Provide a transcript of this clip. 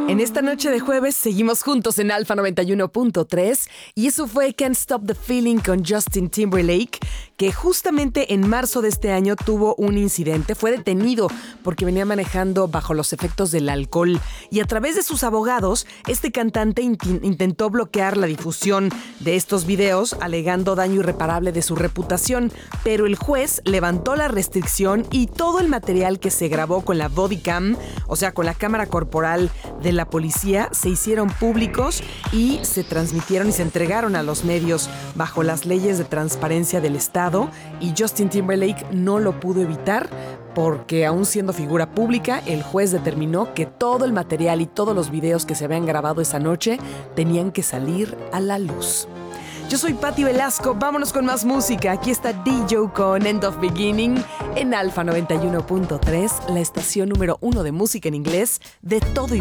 En esta noche de jueves seguimos juntos en Alfa 91.3 y eso fue Can't Stop the Feeling con Justin Timberlake, que justamente en marzo de este año tuvo un incidente, fue detenido porque venía manejando bajo los efectos del alcohol y a través de sus abogados, este cantante intentó bloquear la difusión de estos videos alegando daño irreparable de su reputación, pero el juez levantó la restricción y todo el material que se grabó con la body cam, o sea, con la cámara corporal de la policía, se hicieron públicos y se transmitieron y se entregaron a los medios bajo las leyes de transparencia del Estado, y Justin Timberlake no lo pudo evitar porque, aún siendo figura pública, el juez determinó que todo el material y todos los videos que se habían grabado esa noche tenían que salir a la luz. Yo soy Patti Velasco, vámonos con más música. Aquí está DJ con End of Beginning en Alfa 91.3, la estación número 1 de música en inglés de todo y